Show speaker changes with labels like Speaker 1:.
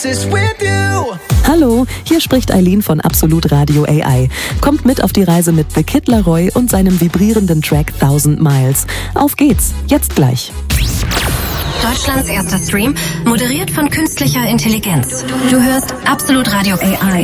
Speaker 1: Hallo, hier spricht Eileen von Absolut Radio AI. Kommt mit auf die Reise mit The Kid Laroi und seinem vibrierenden Track 1000 Miles. Auf geht's, jetzt gleich.
Speaker 2: Deutschlands erster Stream, moderiert von künstlicher Intelligenz. Du hörst Absolut Radio AI.